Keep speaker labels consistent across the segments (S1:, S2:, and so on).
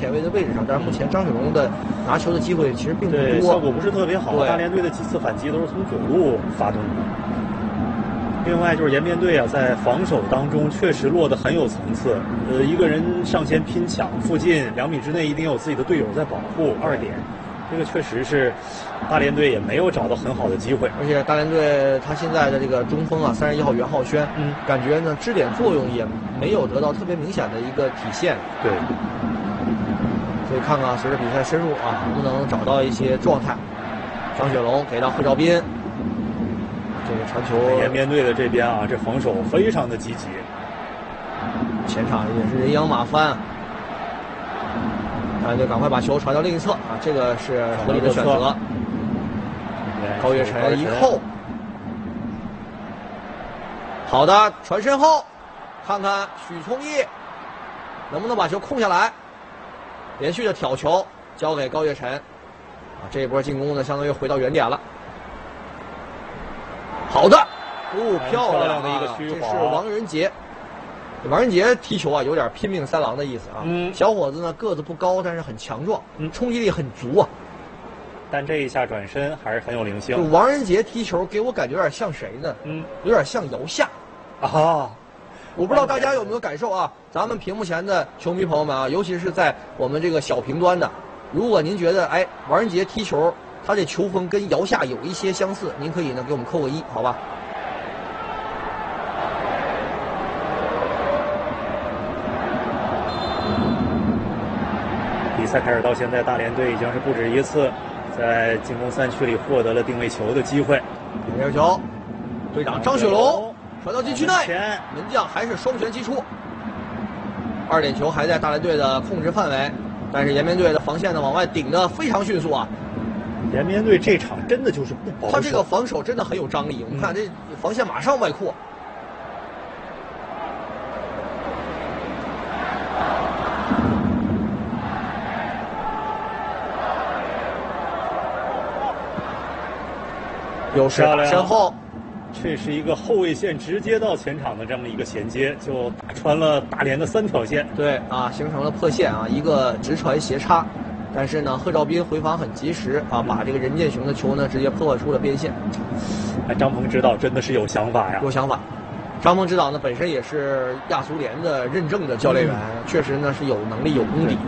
S1: 前卫的位置上，但是目前张雪荣的拿球的机会其实并不多，
S2: 效果不是特别好。大连队的几次反击都是从左路发动的。另外就是延边队啊，在防守当中确实落得很有层次。一个人上前拼抢，附近2米之内一定有自己的队友在保护2点。这个确实是大连队也没有找到很好的机会，
S1: 而且大连队他现在的这个中锋啊，31号袁浩轩，感觉呢支点作用也没有得到特别明显的一个体现。
S2: 对，
S1: 所以看看随着比赛深入啊，能不能找到一些状态。张雪龙给到贺兆斌，这个传球，
S2: 延边队的这边啊，这防守非常的积极，
S1: 前场也是人仰马翻。就赶快把球传到另一侧啊，这个是合理的选择。高岳晨一扣，好的传身后，看看许聪毅能不能把球控下来。连续的挑球交给高岳晨，啊，这一波进攻呢相当于回到原点了。好的，漂亮
S2: 的一个虚
S1: 滑，这是王仁杰。王仁杰踢球啊，有点拼命三郎的意思啊。小伙子呢个子不高，但是很强壮，冲击力很足啊。
S2: 但这一下转身还是很有灵性。
S1: 就王仁杰踢球给我感觉有点像谁呢？有点像姚夏
S2: 啊。
S1: 我不知道大家有没有感受啊？咱们屏幕前的球迷朋友们啊，尤其是在我们这个小屏端的，如果您觉得王仁杰踢球他这球风跟姚夏有一些相似，您可以呢给我们扣个1，好吧？
S2: 比赛开始到现在，大连队已经是不止一次在进攻3区里获得了定位球的机会。
S1: 这个球，队长张雪龙传到禁区内，门将还是双拳击出。2点球还在大连队的控制范围，但是延边队的防线呢往外顶得非常迅速啊。
S2: 延边队这场真的就是不保守，
S1: 他这个防守真的很有张力。我们看这防线马上外扩。有时身后，
S2: 这是一个后卫线直接到前场的这么一个衔接，就打穿了大连的3条线。
S1: 对啊，形成了破线啊，一个直传斜插。但是呢，贺兆斌回防很及时啊，把这个任剑雄的球呢直接破坏出了边线。
S2: 张鹏指导真的是有想法呀，
S1: 有想法。张鹏指导呢本身也是亚足联的认证的教练员，确实呢是有能力有功底。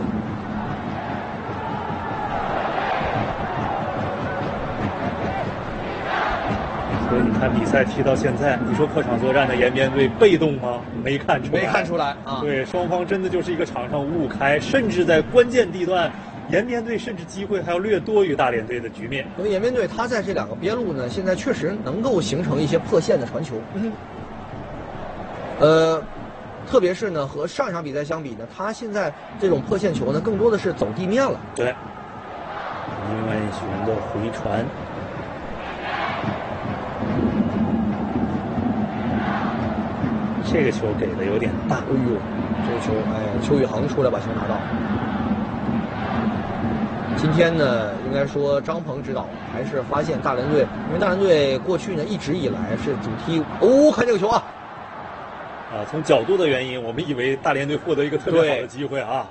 S2: 所以你看比赛踢到现在，你说客场作战的延边队被动吗？没看出来，
S1: 没看出来啊。
S2: 对，双方真的就是一个场上五五开，甚至在关键地段，延边队甚至机会还要略多于大连队的局面。
S1: 因为延边队他在这2个边路呢，现在确实能够形成一些破线的传球。特别是呢和上一场比赛相比呢，他现在这种破线球呢更多的是走地面了。
S2: 对，林万雄的回传。这个球给的有点大，
S1: 哎呦，这个球，邱宇恒出来把球拿到。今天呢，应该说张鹏指导还是发现大连队，因为大连队过去呢一直以来是主踢。看这个球啊！
S2: 从角度的原因，我们以为大连队获得一个特别好的机会啊。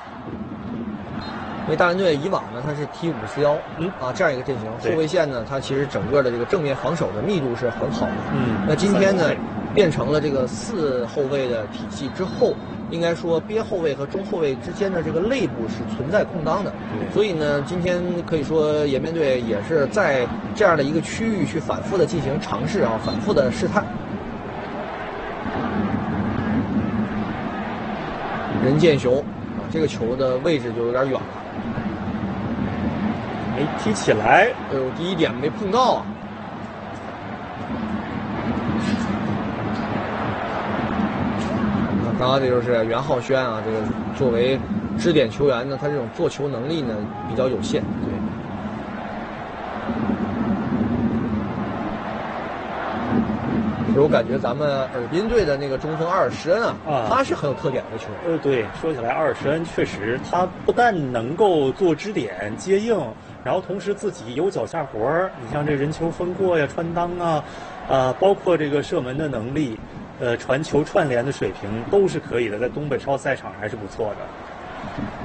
S1: 因为大连队以往呢，他是踢5-4-1，这样一个阵型，后卫线呢，它其实整个的这个正面防守的密度是很好的。那今天呢，变成了这个4后卫的体系之后，应该说边后卫和中后卫之间的这个肋部是存在空当的。所以呢，今天可以说延边队也是在这样的一个区域去反复的进行尝试啊，反复的试探。任剑雄这个球的位置就有点远了。
S2: 没踢起来，
S1: 第一点没碰到啊。刚刚这就是袁浩轩啊，这个作为支点球员呢，他这种做球能力呢比较有限。对。其实我感觉咱们尔滨队的那个中锋阿尔什恩他是很有特点的球员。
S2: 对，说起来阿尔什恩确实，他不但能够做支点接应，然后同时自己有脚下活儿。你像这人球分过呀、穿裆啊，包括这个射门的能力，传球串联的水平都是可以的，在东北超赛场还是不错的。